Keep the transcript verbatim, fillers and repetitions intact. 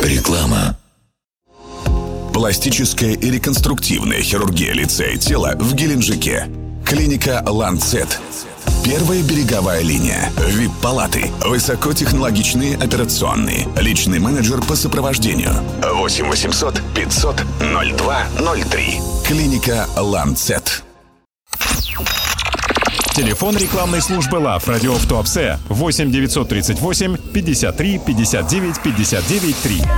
Реклама. Пластическая и реконструктивная хирургия лица и тела в Геленджике. Клиника «Ланцет». Первая береговая линия. ви ай пи-палаты. Высокотехнологичные операционные. Личный менеджер по сопровождению. восемь восемьсот пятьсот ноль два ноль три. Клиника «Ланцет». Телефон рекламной службы ЛАВ «Радиоф Туапсе» восемь девятьсот тридцать восемь пятьдесят три пятьдесят девять пятьдесят девять три.